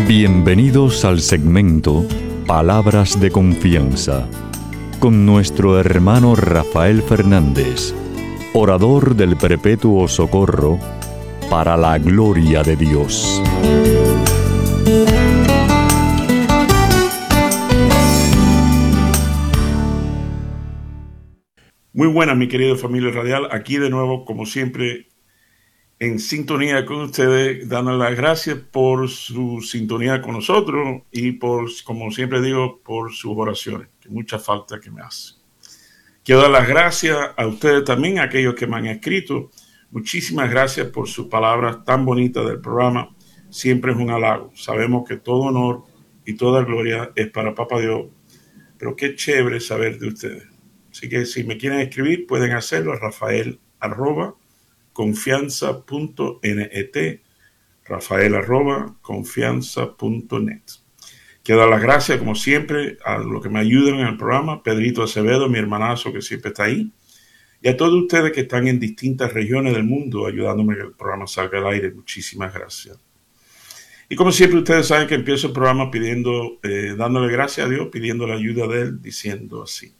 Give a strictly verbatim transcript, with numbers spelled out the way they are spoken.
Bienvenidos al segmento Palabras de Confianza con nuestro hermano Rafael Fernández, orador del Perpetuo Socorro, para la gloria de Dios. Muy buenas, mi querido familia radial, aquí de nuevo, como siempre, en sintonía con ustedes, dando las gracias por su sintonía con nosotros y por, como siempre digo, por sus oraciones, que mucha falta que me hace. Quiero dar las gracias a ustedes también, a aquellos que me han escrito. Muchísimas gracias por sus palabras tan bonitas del programa. Siempre es un halago. Sabemos que todo honor y toda gloria es para Papá Dios, pero qué chévere saber de ustedes. Así que si me quieren escribir, pueden hacerlo a Rafael arroba confianza punto net, Rafael arroba confianza punto net. Quiero dar las gracias, como siempre, a los que me ayudan en el programa, Pedrito Acevedo, mi hermanazo que siempre está ahí, y a todos ustedes que están en distintas regiones del mundo ayudándome a que el programa salga al aire. Muchísimas gracias. Y como siempre, ustedes saben que empiezo el programa pidiendo, eh, dándole gracias a Dios, pidiendo la ayuda de Él, diciendo así: